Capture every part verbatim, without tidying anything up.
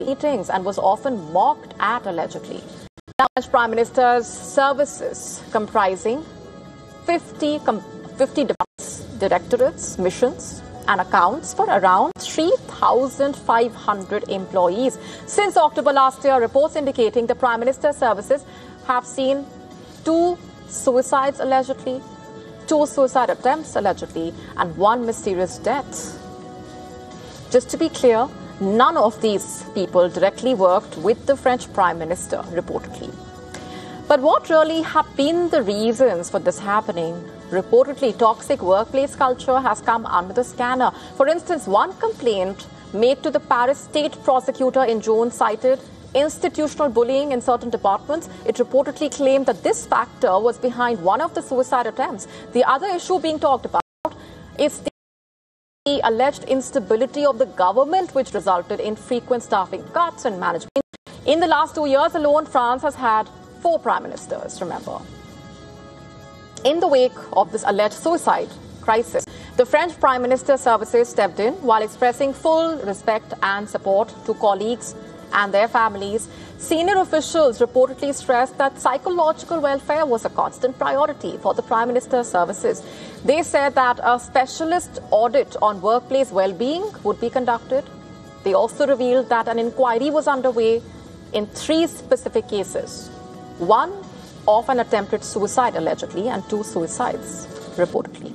meetings and was often mocked at, allegedly. Now, French Prime Minister's services comprising fifty, fifty directorates, missions and accounts for around three thousand five hundred employees. Since October last year, reports indicating the Prime Minister's services have seen two suicides allegedly, two suicide attempts allegedly, and one mysterious death. Just to be clear, none of these people directly worked with the French Prime Minister, reportedly. But what really have been the reasons for this happening? Reportedly, toxic workplace culture has come under the scanner. For instance, one complaint made to the Paris state prosecutor in June cited institutional bullying in certain departments. It reportedly claimed that this factor was behind one of the suicide attempts. The other issue being talked about is the The alleged instability of the government, which resulted in frequent staffing cuts and management. In the last two years alone, France has had four prime ministers, remember. In the wake of this alleged suicide crisis, the French Prime Minister's services stepped in while expressing full respect and support to colleagues and their families. Senior officials reportedly stressed that psychological welfare was a constant priority for the Prime Minister's services. They said that a specialist audit on workplace well-being would be conducted. They also revealed that an inquiry was underway in three specific cases. One of an attempted suicide, allegedly, and two suicides, reportedly.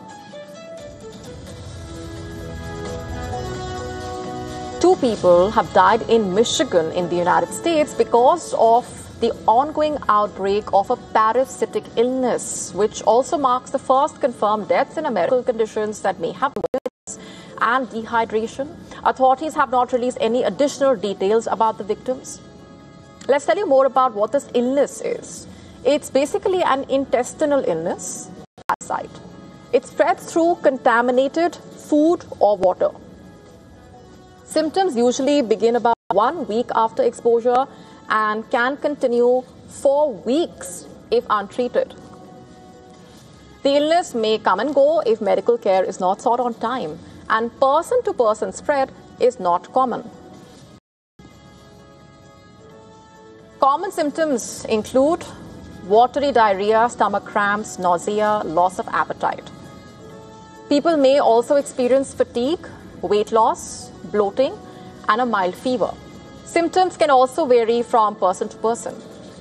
Two people have died in Michigan in the United States because of the ongoing outbreak of a parasitic illness, which also marks the first confirmed deaths in American conditions that may have and dehydration. Authorities have not released any additional details about the victims. Let's tell you more about what this illness is. It's basically an intestinal illness, parasite. It spreads through contaminated food or water. Symptoms usually begin about one week after exposure and can continue for weeks if untreated. The illness may come and go if medical care is not sought on time, and person-to-person spread is not common. Common symptoms include watery diarrhea, stomach cramps, nausea, loss of appetite. People may also experience fatigue, weight loss, bloating, and a mild fever. Symptoms can also vary from person to person.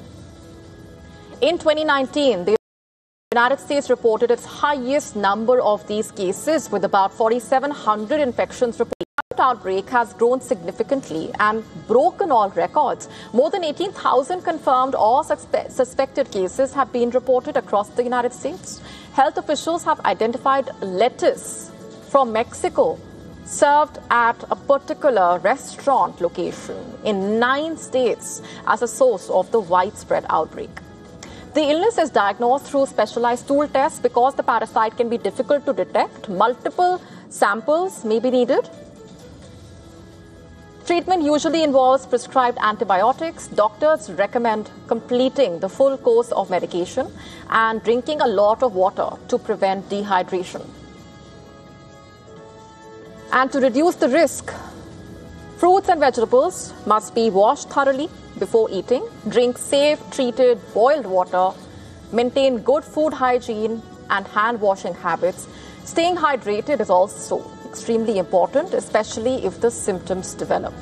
In twenty nineteen, the United States reported its highest number of these cases, with about forty-seven hundred infections reported. The outbreak has grown significantly and broken all records. More than eighteen thousand confirmed or suspe- suspected cases have been reported across the United States. Health officials have identified lettuce from Mexico served at a particular restaurant location in nine states as a source of the widespread outbreak. The illness is diagnosed through specialized stool tests because the parasite can be difficult to detect. Multiple samples may be needed. Treatment usually involves prescribed antibiotics. Doctors recommend completing the full course of medication and drinking a lot of water to prevent dehydration. And to reduce the risk, fruits and vegetables must be washed thoroughly before eating. Drink safe, treated, boiled water. Maintain good food hygiene and hand washing habits. Staying hydrated is also extremely important, especially if the symptoms develop.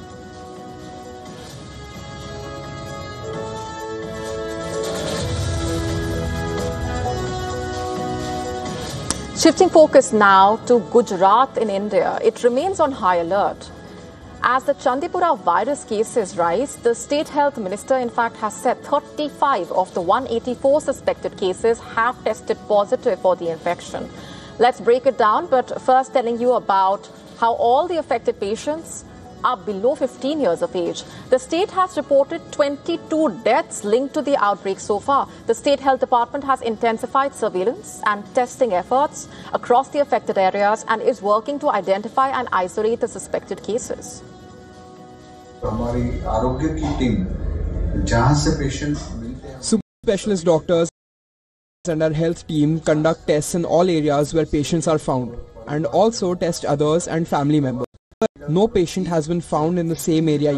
Shifting focus now to Gujarat in India, it remains on high alert. As the Chandipura virus cases rise, the state health minister in fact has said thirty-five of the one hundred eighty-four suspected cases have tested positive for the infection. Let's break it down, but first telling you about how all the affected patients are below fifteen years of age. The state has reported twenty-two deaths linked to the outbreak so far. The State Health Department has intensified surveillance and testing efforts across the affected areas and is working to identify and isolate the suspected cases. हमारी आरोग्य की team जहां से patient मिलते हैं, super specialist doctors and our health team conduct tests in all areas where patients are found and also test others and family members. no patient has been found in the same area